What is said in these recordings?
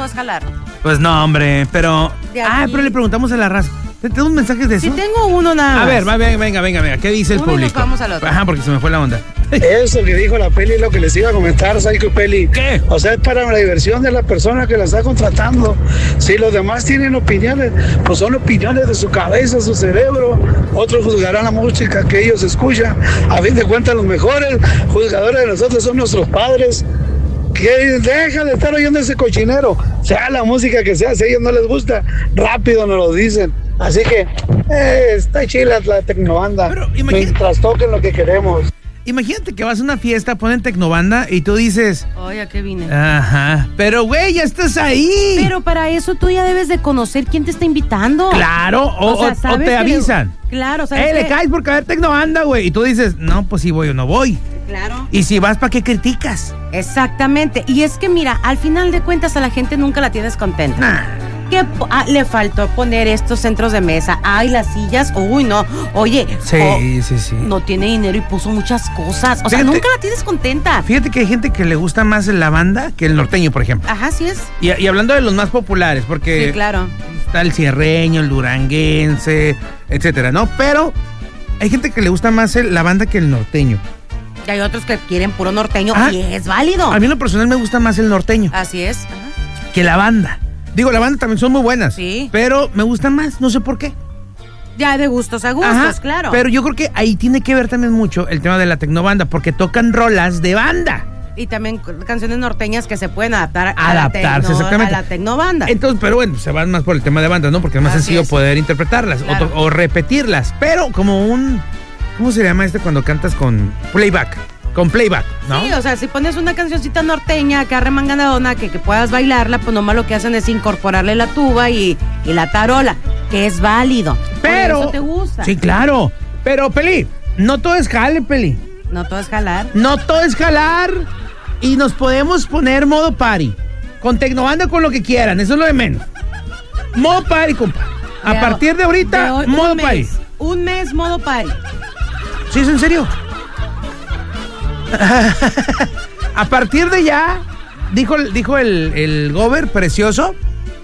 todo es jalar. Pues no, hombre, pero... pero le preguntamos a la raza. ¿Tenemos mensajes de eso? Sí, tengo uno nada más. A ver, venga. ¿Qué dice el público? Y nos vamos al otro. Ajá, porque se me fue la onda. Eso que dijo la Peli es lo que les iba a comentar, Psycho Peli. ¿Qué? O sea, es para la diversión de la persona que la está contratando. Si los demás tienen opiniones, pues son opiniones de su cabeza, su cerebro. Otros juzgarán la música que ellos escuchan. A fin de cuentas, los mejores juzgadores de nosotros son nuestros padres. Que deja de estar oyendo ese cochinero, sea la música que sea, si a ellos no les gusta, rápido nos lo dicen. Así que está chila la tecnobanda, mientras toquen lo que queremos. Imagínate que vas a una fiesta, ponen tecnobanda y tú dices... Oye, ¿a qué vine? Ajá, pero güey, ya estás ahí. Pero para eso tú ya debes de conocer quién te está invitando. Claro, o te avisan. Claro, ¿sabes le caes porque va a haber tecnobanda, güey. Y tú dices, no, pues si voy o no voy. Claro. Y si vas, ¿para qué criticas? Exactamente. Y es que mira, al final de cuentas a la gente nunca la tienes contenta. Nah. Que le faltó poner estos centros de mesa. Ay, las sillas. Uy, no. Oye. Sí. No tiene dinero y puso muchas cosas. O sea, nunca la tienes contenta. Fíjate que hay gente que le gusta más la banda que el norteño, por ejemplo. Ajá, sí es. Y hablando de los más populares, porque... Sí, claro. Está el sierreño, el duranguense, etcétera, ¿no? Pero hay gente que le gusta más la banda que el norteño. Y hay otros que quieren puro norteño y es válido. A mí en lo personal me gusta más el norteño. Así es. Que la banda. Digo, la banda también son muy buenas. Sí. Pero me gusta más, no sé por qué. Ya de gustos a gustos, claro. Pero yo creo que ahí tiene que ver también mucho el tema de la tecnobanda, porque tocan rolas de banda. Y también canciones norteñas que se pueden adaptarse exactamente a la tecnobanda. Entonces, pero bueno, se van más por el tema de banda, ¿no? Porque es más sencillo poder interpretarlas, claro, o repetirlas. Pero como ¿cómo se llama cuando cantas con playback? Con playback, ¿no? Sí, o sea, si pones una cancioncita norteña, acá remanganadona, que puedas bailarla, pues nomás lo que hacen es incorporarle la tuba y la tarola, que es válido. Pero... Por eso te gusta. Sí, claro. Pero, Peli, no todo es jale, Peli. No todo es jalar. No todo es jalar. Y nos podemos poner modo party. Con tecnobanda, con lo que quieran. Eso es lo de menos. Modo party, compa. A partir de ahorita, modo party. Un mes, modo party. ¿Sí es en serio? A partir de ya, dijo el gober precioso.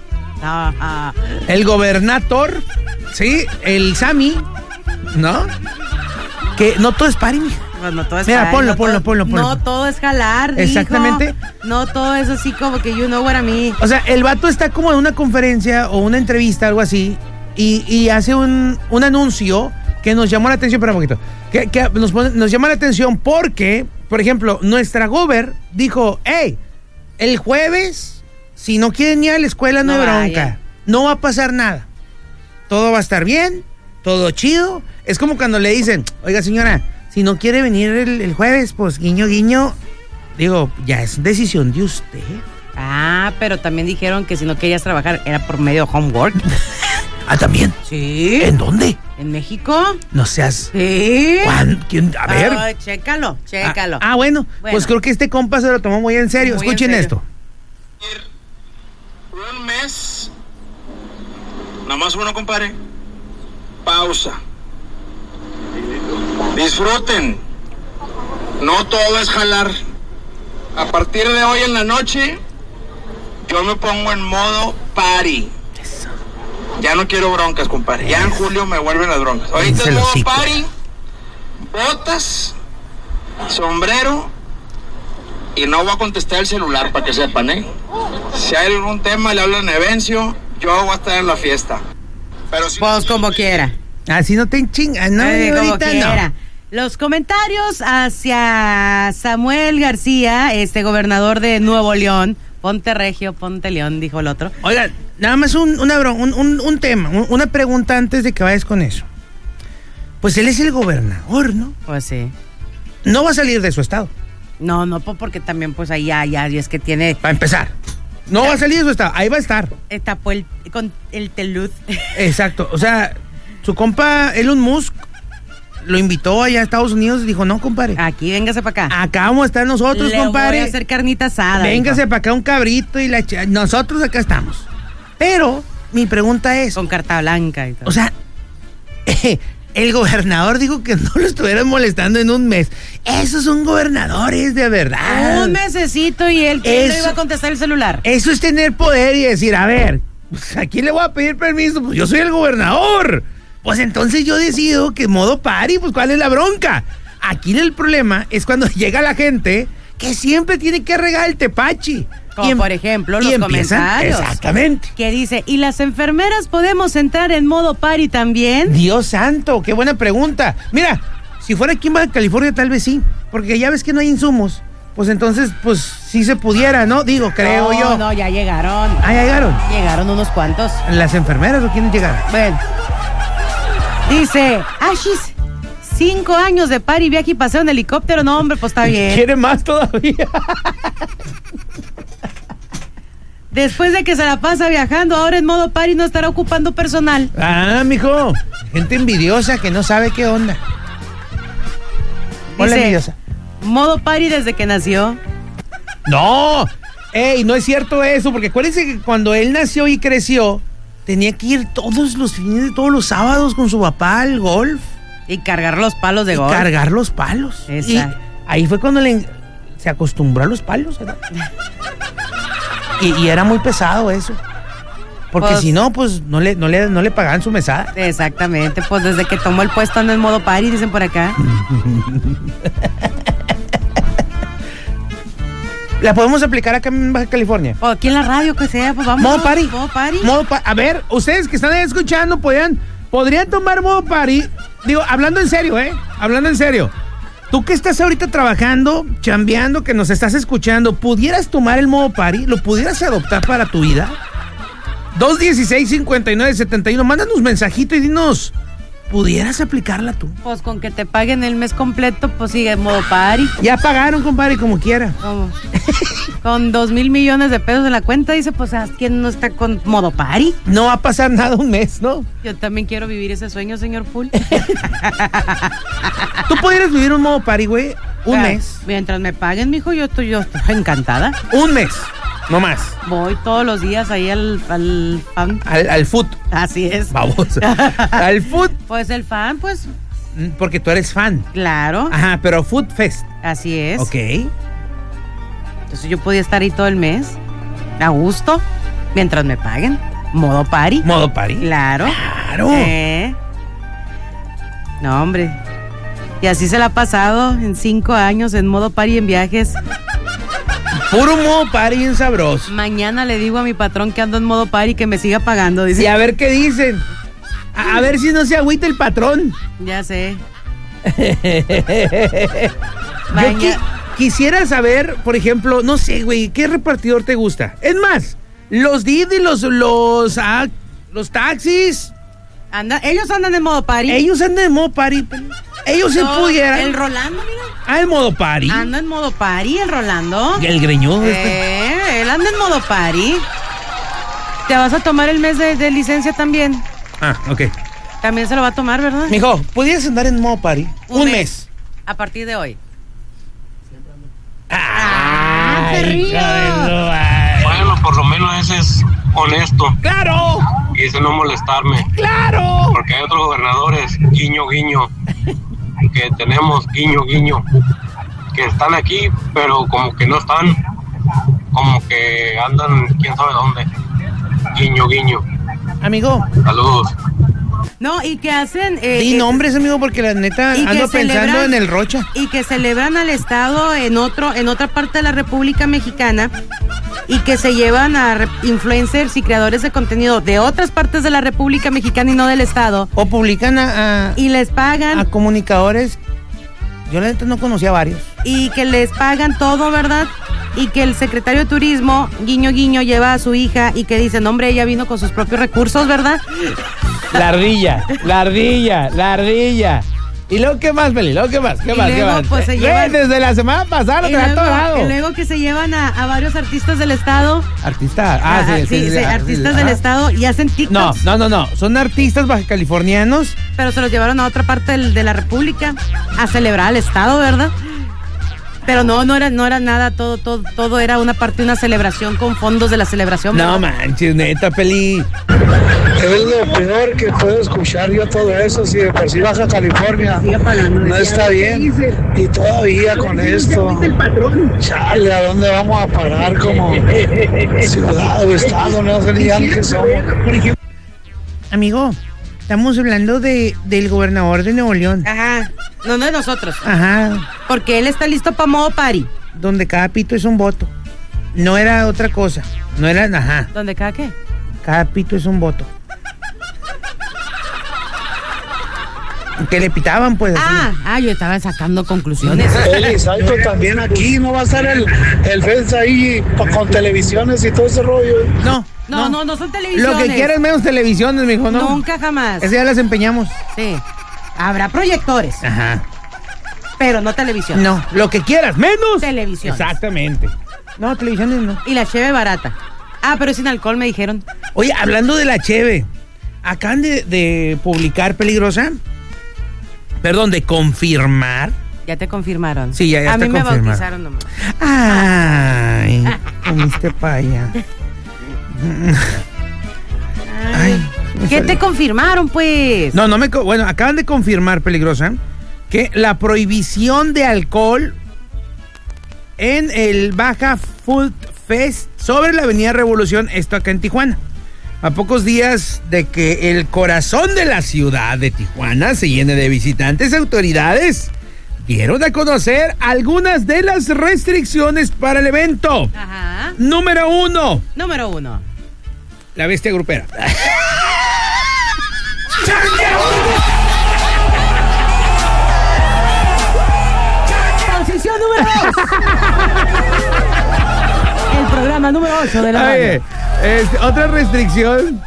El gobernador, sí, el Sammy, ¿no? Que no todo es party, mija. Pues no todo es mira, jalar. ponlo. No todo es jalar, exactamente. Dijo. No todo es así como que you know what I mean. O sea, el vato está como en una conferencia o una entrevista, algo así, y hace un anuncio que nos llamó la atención, espera un poquito, que nos llama la atención porque, por ejemplo, nuestra gober dijo, hey, el jueves, si no quieren ir a la escuela, no hay bronca, no va a pasar nada, todo va a estar bien, todo chido. Es como cuando le dicen, oiga señora, si no quiere venir el jueves, pues guiño, guiño, digo, ya es decisión de usted. Pero también dijeron que si no querías trabajar era por medio de homework. ¿También? Sí. ¿En dónde? ¿En México? No seas... Sí. ¿Quién? A ver. Chécalo. Bueno, pues creo que este compa se lo tomó muy en serio. Escuchen esto. Un mes. Nada más uno, compadre. Pausa. Disfruten. No todo es jalar. A partir de hoy en la noche, yo me pongo en modo party. Ya no quiero broncas, compadre. Ya en julio me vuelven las broncas. Ahorita es modo party, botas, sombrero, y no voy a contestar el celular para que sepan, ¿eh? Si hay algún tema, le hablan a Evencio, yo voy a estar en la fiesta. Pero si pues como quiera. Así no te chingas, no, como quiera. Los comentarios hacia Samuel García, gobernador de Nuevo León. Ponte regio, ponte león, dijo el otro. Oigan, nada más un tema, una pregunta antes de que vayas con eso. Pues él es el gobernador, ¿no? Pues sí. No va a salir de su estado. No, porque también pues ahí ya es que tiene... Para empezar, no va a salir de su estado, ahí va a estar. Tapó con el telud. Exacto, o sea, su compa Elon Musk lo invitó allá a Estados Unidos y dijo, no, compadre. Aquí, véngase para acá. Acá vamos a estar nosotros, compadre. Voy a hacer carnita asada. Véngase para acá un cabrito y nosotros acá estamos. Pero mi pregunta es... Con carta blanca y todo. O sea, El gobernador dijo que no lo estuvieran molestando en un mes. Esos son gobernadores de verdad. Un mesecito y él que no iba a contestar el celular. Eso es tener poder y decir, a ver, pues, ¿a quién le voy a pedir permiso? Pues yo soy el gobernador. Pues entonces yo decido que modo party, pues ¿cuál es la bronca? Aquí el problema es cuando llega la gente que siempre tiene que regar el tepachi. Como por ejemplo los comentarios. Exactamente. Que dice, ¿y las enfermeras podemos entrar en modo party también? Dios santo, qué buena pregunta. Mira, si fuera aquí en Baja California tal vez sí, porque ya ves que no hay insumos. Pues entonces, pues sí se pudiera, ¿no? Digo, creo yo. No, ya llegaron. Ah, ¿ya llegaron? Llegaron unos cuantos. ¿Las enfermeras o quiénes llegaron? Bueno. Dice, Ashis, 5 años de party, viaje y paseo en helicóptero. No, hombre, pues está bien. ¿Quiere más todavía? Después de que se la pasa viajando, ahora en modo party no estará ocupando personal. Ah, mijo. Gente envidiosa que no sabe qué onda. Hola, envidiosa. Modo party desde que nació. No. Ey, no es cierto eso, porque acuérdense que cuando él nació y creció, tenía que ir todos los fines, todos los sábados con su papá al golf. Y cargar los palos de golf. Cargar los palos. Exacto. Y ahí fue cuando se acostumbró a los palos, ¿verdad? Y era muy pesado eso. Porque pues, si no, pues no le pagaban su mesada. Exactamente, pues desde que tomó el puesto anda en modo party, dicen por acá. ¿La podemos aplicar acá en Baja California? O aquí en la radio, que sea, pues vamos. Modo party. Modo party. A ver, ustedes que están ahí escuchando, podrían tomar modo party. Digo, hablando en serio, hablando en serio. Tú que estás ahorita trabajando, chambeando, que nos estás escuchando, ¿pudieras tomar el modo party? ¿Lo pudieras adoptar para tu vida? 216-5971, mándanos un mensajito y dinos, ¿pudieras aplicarla tú? Pues con que te paguen el mes completo, pues sigue en modo party. Ya pagaron, compadre, como quiera. ¿Cómo? Con 2,000 millones de pesos en la cuenta, dice, pues ¿quién no está con modo party? No va a pasar nada un mes, ¿no? Yo también quiero vivir ese sueño, señor Pool. ¿Tú pudieras vivir un modo party, güey? Un mes. Mientras me paguen, mijo, yo estoy encantada. Un mes, no más. Voy todos los días ahí al fan. Al food. Así es. Vamos. Al food. Pues el fan, pues. Porque tú eres fan. Claro. Ajá, pero Food Fest. Así es. Ok. Entonces yo podía estar ahí todo el mes, a gusto, mientras me paguen. Modo party. Modo party. Claro. Claro. No, hombre. Y así se la ha pasado en 5 años en modo party en viajes. Puro modo party en sabroso. Mañana le digo a mi patrón que ando en modo party que me siga pagando. Dice. Y a ver qué dicen. A ver si no se agüita el patrón. Ya sé. Quisiera saber, por ejemplo, no sé, güey, ¿qué repartidor te gusta? Es más, los Didi, los taxis. Ellos andan en modo party. Ellos andan en modo party. Ellos se pudieran. El Rolando, mira. Ah, en modo party. Anda en modo party, el Rolando. ¿Y el greñudo Él anda en modo party. ¿Te vas a tomar el mes de licencia también? Ah, ok. También se lo va a tomar, ¿verdad? Mijo, ¿pudieras andar en modo party? Un mes. A partir de hoy. Perrillo. Bueno, por lo menos ese es honesto. ¡Claro! Y ese no molestarme. ¡Claro! Porque hay otros gobernadores, guiño, guiño, que tenemos, guiño, guiño, que están aquí, pero como que no están, como que andan quién sabe dónde. Guiño, guiño. Amigo. Saludos. No, y que hacen... Di nombres, amigo, porque la neta ando pensando en el Rocha. Y que celebran al Estado en otra parte de la República Mexicana y que se llevan a influencers y creadores de contenido de otras partes de la República Mexicana y no del Estado. O publican y les pagan... A comunicadores. Yo la neta no conocía varios. Y que les pagan todo, ¿verdad? Y que el secretario de Turismo, guiño, guiño, lleva a su hija y que dicen, hombre, ella vino con sus propios recursos, ¿verdad? La ardilla. ¿Y luego qué más, Feli? ¿Qué más? Pues, se llevan... Desde la semana pasada lo atorado. Y luego que se llevan a varios artistas del Estado. ¿Artistas? Artistas del Estado y hacen TikToks. No. Son artistas Pero no era nada, todo era una parte de una celebración con fondos de la celebración. No manches, neta, Peli. Es lo peor que puedo escuchar yo todo eso. Si de por sí Baja California no está bien, y todavía con esto, chale, ¿a dónde vamos a parar como ciudad o estado? No sé ni ya ni qué somos. Amigo, estamos hablando del gobernador de Nuevo León. Ajá, no de nosotros. Ajá. Porque él está listo para modo party. Donde cada pito es un voto. No era otra cosa. No era, ajá. ¿Dónde cada qué? Cada pito es un voto. Que le pitaban, pues. Yo estaba sacando conclusiones. Exacto, también aquí no va a estar el Fence ahí con televisiones y todo ese rollo. No son televisiones. Lo que quieras menos televisiones, mijo, ¿no? Nunca jamás. Ese ya las empeñamos. Sí. Habrá proyectores. Ajá. Pero no televisión. No, lo que quieras menos televisión. Exactamente. No, televisiones no. Y la cheve barata. Pero sin alcohol me dijeron. Oye, hablando de la cheve, acaban de publicar, Peligrosa. Perdón, de confirmar. Ya te confirmaron. Sí, ya está confirmado. A mí me bautizaron nomás. Ay, comiste paya. Ay, ¿qué te confirmaron, pues? Bueno, acaban de confirmar, Peligrosa, que la prohibición de alcohol en el Baja Food Fest sobre la Avenida Revolución, esto acá en Tijuana. A pocos días de que el corazón de la ciudad de Tijuana se llene de visitantes, autoridades dieron a conocer algunas de las restricciones para el evento. Ajá. Número uno. La bestia grupera. Posición número 2. El programa número 8 de la radio. Otra restricción.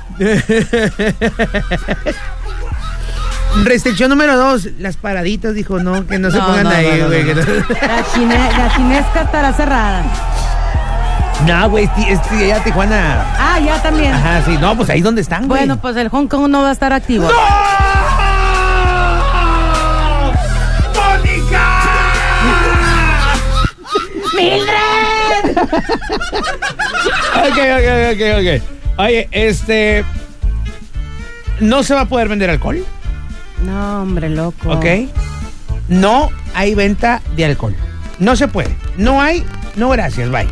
Restricción número 2. Las paraditas, dijo, no, que no se pongan ahí, güey. No. La chinesca estará cerrada. No, güey, ya Tijuana. Ya también. Ajá, sí, no, pues ahí donde están, güey. Bueno, pues el Hong Kong no va a estar activo. ¡No! ¡Mónica! ¡Mildred! Ok. Oye, ¿no se va a poder vender alcohol? No, hombre, loco. Ok. No hay venta de alcohol. No se puede. No hay. No, gracias, bye.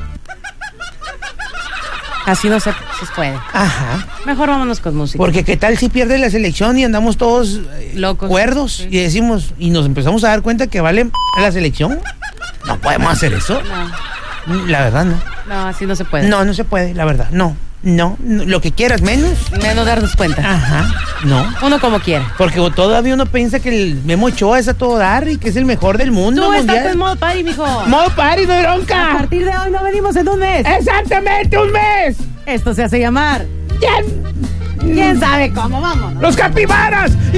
Así no se puede. Ajá. Mejor vámonos con música. Porque qué tal si pierde la selección y andamos todos locos, cuerdos, sí. Y decimos, y nos empezamos a dar cuenta que vale la selección. No podemos hacer eso. No. La verdad, no. No, así no se puede. No se puede, la verdad. No, lo que quieras, menos darnos cuenta. Ajá, no. Uno como quiera. Porque todavía uno piensa que el Memo Ochoa es a todo dar y que es el mejor del mundo. Tú mundial. estás en modo party, mijo. Modo party, no hay bronca. A partir de hoy no venimos en un mes. Exactamente, un mes. Esto se hace llamar. ¿Quién sabe cómo? Vámonos. Los capibaras.